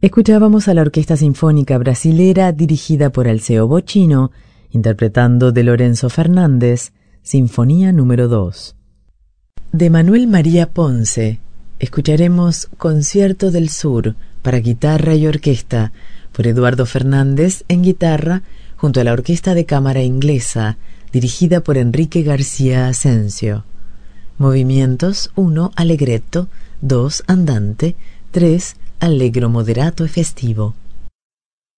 Escuchábamos a la Orquesta Sinfónica Brasilera dirigida por Alceo Bocchino, interpretando de Lorenzo Fernández, Sinfonía número 2. De Manuel María Ponce, escucharemos Concierto del Sur para guitarra y orquesta, por Eduardo Fernández en guitarra, junto a la Orquesta de Cámara Inglesa, dirigida por Enrique García Asensio. Movimientos 1 allegretto, 2 andante, 3 allegro moderato e festivo.